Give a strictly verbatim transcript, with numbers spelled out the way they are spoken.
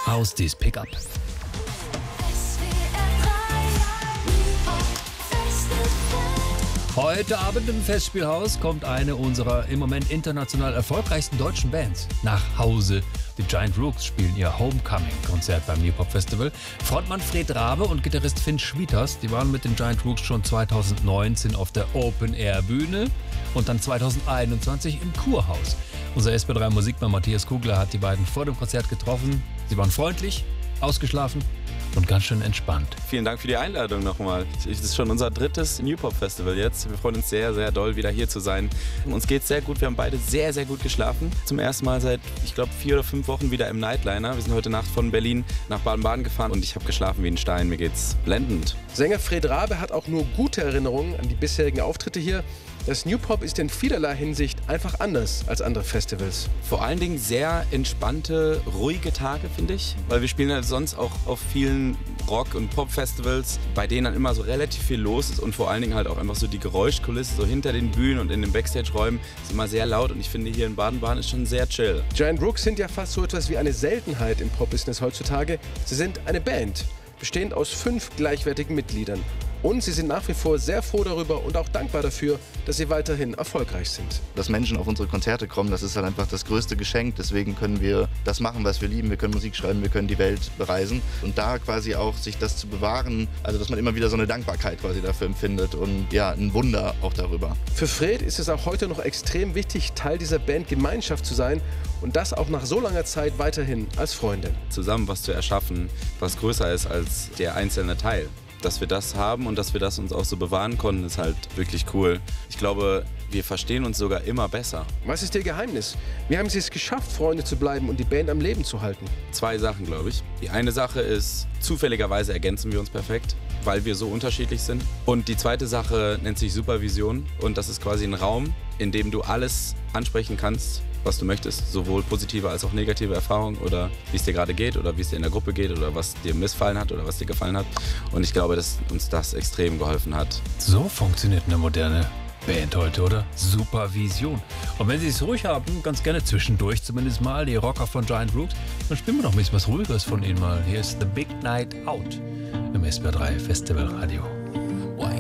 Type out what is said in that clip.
aus this Pickup. Heute Abend im Festspielhaus kommt eine unserer im Moment international erfolgreichsten deutschen Bands nach Hause. Die Giant Rooks spielen ihr Homecoming-Konzert beim New Pop Festival. Frontmann Fred Rabe und Gitarrist Finn Schwieters, die waren mit den Giant Rooks schon zweitausendneunzehn auf der Open-Air-Bühne und dann zweitausendeinundzwanzig im Kurhaus. Unser S B drei Musikmann Matthias Kugler hat die beiden vor dem Konzert getroffen. Sie waren freundlich, ausgeschlafen und ganz schön entspannt. Vielen Dank für die Einladung nochmal. Es ist schon unser drittes New Pop Festival jetzt. Wir freuen uns sehr, sehr doll, wieder hier zu sein. Uns geht's sehr gut. Wir haben beide sehr, sehr gut geschlafen. Zum ersten Mal seit, ich glaube, vier oder fünf Wochen wieder im Nightliner. Wir sind heute Nacht von Berlin nach Baden-Baden gefahren und ich habe geschlafen wie ein Stein. Mir geht's blendend. Sänger Fred Rabe hat auch nur gute Erinnerungen an die bisherigen Auftritte hier. Das New Pop ist in vielerlei Hinsicht einfach anders als andere Festivals. Vor allen Dingen sehr entspannte, ruhige Tage, finde ich. Weil wir spielen ja sonst auch auf vielen Rock- und Pop-Festivals, bei denen dann immer so relativ viel los ist und vor allen Dingen halt auch einfach so die Geräuschkulisse so hinter den Bühnen und in den Backstage-Räumen ist immer sehr laut und ich finde hier in Baden-Baden ist schon sehr chill. Giant Rooks sind ja fast so etwas wie eine Seltenheit im Pop-Business heutzutage. Sie sind eine Band, bestehend aus fünf gleichwertigen Mitgliedern. Und sie sind nach wie vor sehr froh darüber und auch dankbar dafür, dass sie weiterhin erfolgreich sind. Dass Menschen auf unsere Konzerte kommen, das ist halt einfach das größte Geschenk. Deswegen können wir das machen, was wir lieben. Wir können Musik schreiben, wir können die Welt bereisen. Und da quasi auch sich das zu bewahren, also dass man immer wieder so eine Dankbarkeit quasi dafür empfindet und ja, ein Wunder auch darüber. Für Fred ist es auch heute noch extrem wichtig, Teil dieser Bandgemeinschaft zu sein und das auch nach so langer Zeit weiterhin als Freunde. Zusammen was zu erschaffen, was größer ist als der einzelne Teil. Dass wir das haben und dass wir das uns auch so bewahren konnten, ist halt wirklich cool. Ich glaube, wir verstehen uns sogar immer besser. Was ist Ihr Geheimnis? Wie haben Sie es geschafft, Freunde zu bleiben und die Band am Leben zu halten? Zwei Sachen, glaube ich. Die eine Sache ist, zufälligerweise ergänzen wir uns perfekt, weil wir so unterschiedlich sind. Und die zweite Sache nennt sich Supervision und das ist quasi ein Raum, in dem du alles ansprechen kannst, was du möchtest, sowohl positive als auch negative Erfahrungen oder wie es dir gerade geht oder wie es dir in der Gruppe geht oder was dir missfallen hat oder was dir gefallen hat. Und ich glaube, dass uns das extrem geholfen hat. So funktioniert eine moderne Band heute, oder? Supervision. Und wenn Sie es ruhig haben, ganz gerne zwischendurch zumindest mal die Rocker von Giant Rooks, dann spielen wir noch ein bisschen was Ruhiges von Ihnen mal. Hier ist The Big Night Out im S B R drei Festival Radio.